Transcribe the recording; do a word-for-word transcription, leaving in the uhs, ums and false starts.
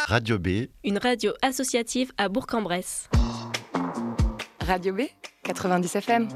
Radio B, une radio associative à Bourg-en-Bresse. Radio B, quatre-vingt-dix F M.